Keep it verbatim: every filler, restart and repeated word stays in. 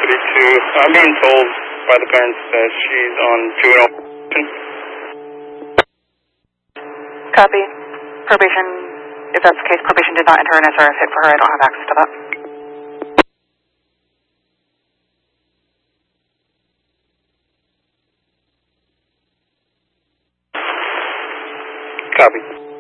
thirty-two. I'm being told by the parents that she's on juvenile probation. Copy. Probation, if that's the case, probation did not enter an S R S hit for her. I don't have access to that. Copy.